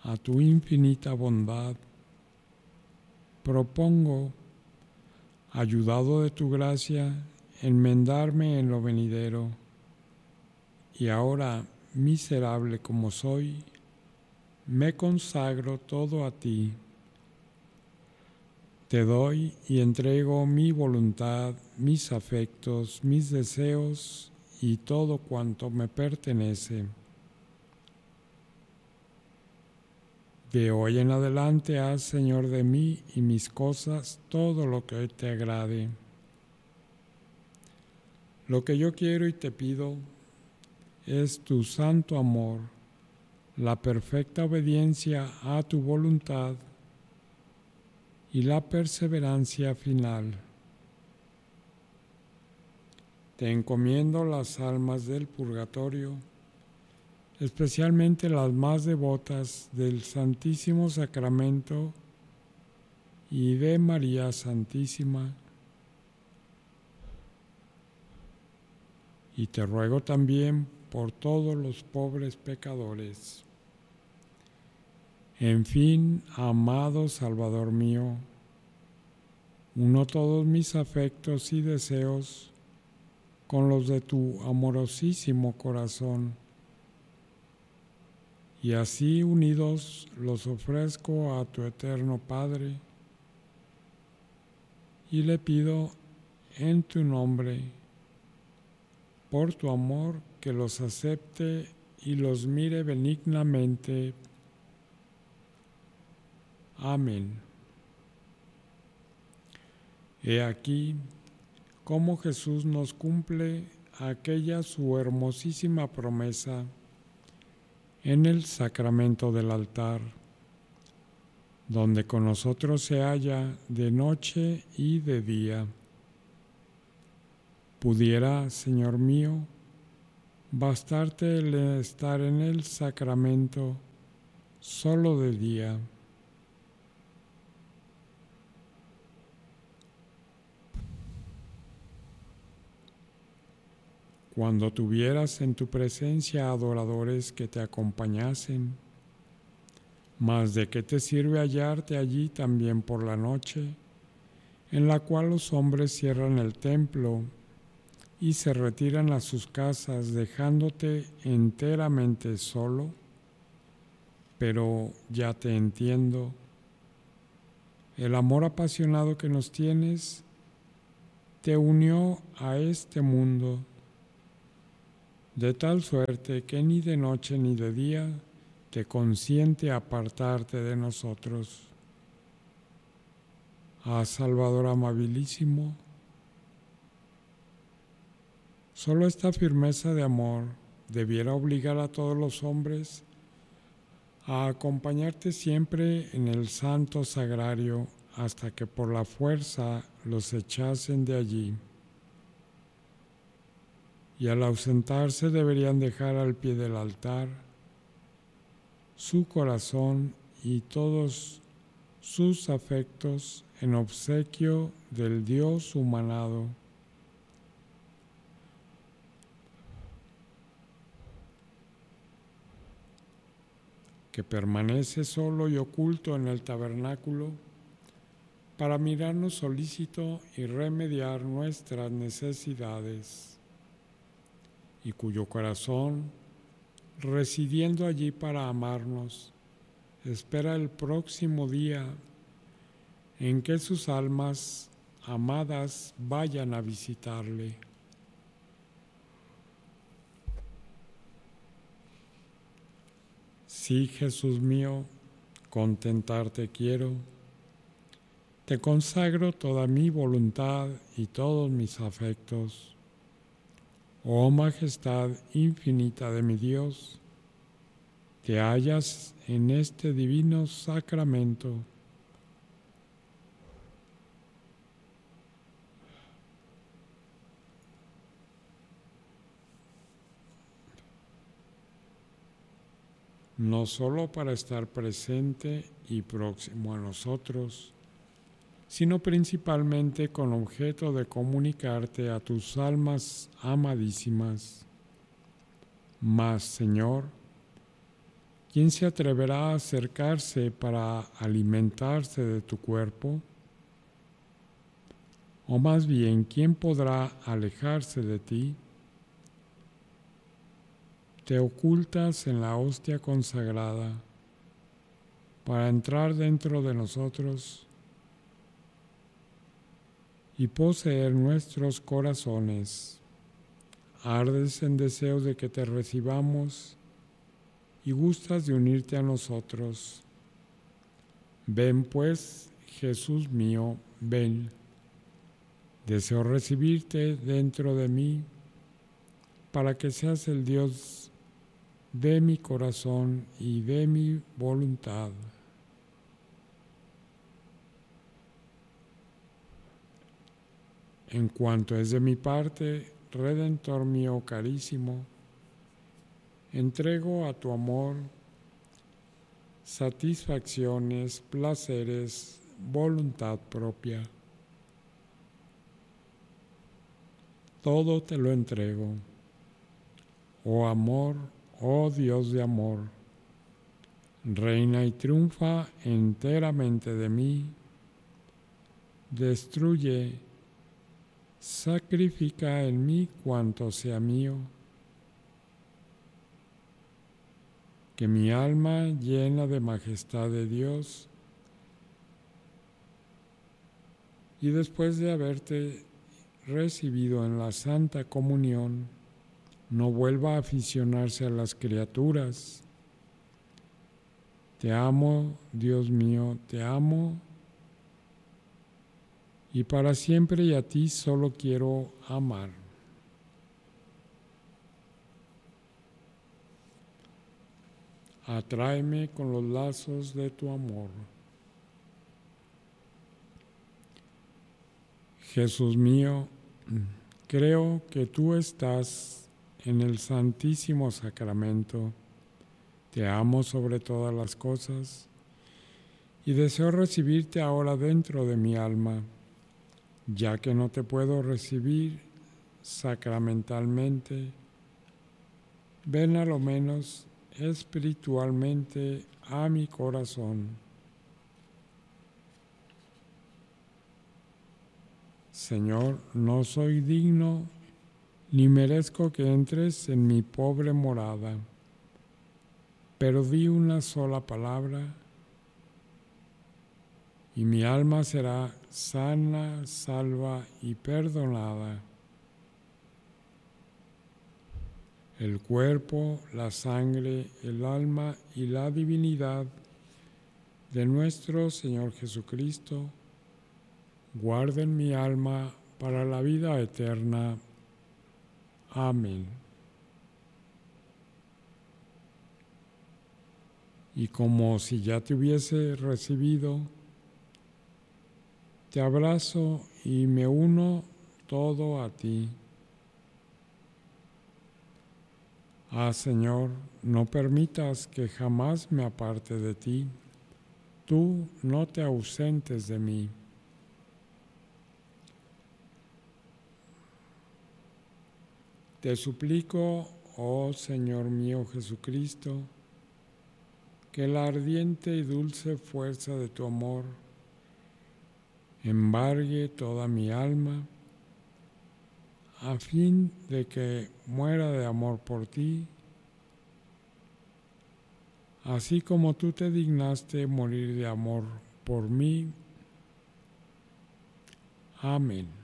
a tu infinita bondad, propongo, ayudado de tu gracia, enmendarme en lo venidero, y ahora, miserable como soy, me consagro todo a ti. Te doy y entrego mi voluntad, mis afectos, mis deseos y todo cuanto me pertenece. De hoy en adelante haz, Señor, de mí y mis cosas todo lo que te agrade. Lo que yo quiero y te pido es tu santo amor, la perfecta obediencia a tu voluntad y la perseverancia final. Te encomiendo las almas del purgatorio, especialmente las más devotas del Santísimo Sacramento y de María Santísima. Y te ruego también por todos los pobres pecadores. En fin, amado Salvador mío, uno todos mis afectos y deseos con los de tu amorosísimo corazón, y así unidos los ofrezco a tu eterno Padre, y le pido en tu nombre, por tu amor, que los acepte y los mire benignamente. Amén. He aquí cómo Jesús nos cumple aquella su hermosísima promesa en el sacramento del altar, donde con nosotros se halla de noche y de día. Pudiera, Señor mío, bastarte el estar en el sacramento solo de día. Cuando tuvieras en tu presencia adoradores que te acompañasen, mas ¿de qué te sirve hallarte allí también por la noche, en la cual los hombres cierran el templo y se retiran a sus casas dejándote enteramente solo? Pero ya te entiendo. El amor apasionado que nos tienes te unió a este mundo, de tal suerte que ni de noche ni de día te consiente apartarte de nosotros. Ah, Salvador amabilísimo, solo esta firmeza de amor debiera obligar a todos los hombres a acompañarte siempre en el santo sagrario hasta que por la fuerza los echasen de allí. Y al ausentarse deberían dejar al pie del altar su corazón y todos sus afectos en obsequio del Dios humanado. Que permanece solo y oculto en el tabernáculo para mirarnos solícito y remediar nuestras necesidades, y cuyo corazón, residiendo allí para amarnos, espera el próximo día en que sus almas amadas vayan a visitarle. Sí, Jesús mío, contentarte quiero. Te consagro toda mi voluntad y todos mis afectos. Oh majestad infinita de mi Dios, te hallas en este divino sacramento. No solo para estar presente y próximo a nosotros, sino principalmente con objeto de comunicarte a tus almas amadísimas. Mas, Señor, ¿Quién se atreverá a acercarse para alimentarse de tu cuerpo? O más bien, ¿quién podrá alejarse de ti? Te ocultas en la hostia consagrada para entrar dentro de nosotros y poseer nuestros corazones. Ardes en deseo de que te recibamos y gustas de unirte a nosotros. Ven pues, Jesús mío, ven. Deseo recibirte dentro de mí para que seas el Dios de mi corazón y de mi voluntad. En cuanto es de mi parte, Redentor mío carísimo, entrego a tu amor satisfacciones, placeres, voluntad propia. Todo te lo entrego, oh amor, oh Dios de amor, reina y triunfa enteramente de mí, destruye, sacrifica en mí cuanto sea mío, que mi alma llena de majestad de Dios, y después de haberte recibido en la Santa Comunión, no vuelva a aficionarse a las criaturas. Te amo, Dios mío, te amo, y para siempre y a ti solo quiero amar. Atráeme con los lazos de tu amor. Jesús mío, creo que tú estás en el Santísimo Sacramento. Te amo sobre todas las cosas y deseo recibirte ahora dentro de mi alma, ya que no te puedo recibir sacramentalmente. Ven a lo menos espiritualmente a mi corazón. Señor, no soy digno ni merezco que entres en mi pobre morada, pero di una sola palabra y mi alma será sana, salva y perdonada. El cuerpo, la sangre, el alma y la divinidad de nuestro Señor Jesucristo guarden mi alma para la vida eterna. Amén. Y como si ya te hubiese recibido, te abrazo y me uno todo a ti. Ah, Señor, no permitas que jamás me aparte de ti. Tú no te ausentes de mí. Te suplico, oh Señor mío Jesucristo, que la ardiente y dulce fuerza de tu amor embargue toda mi alma, a fin de que muera de amor por ti, así como tú te dignaste morir de amor por mí. Amén.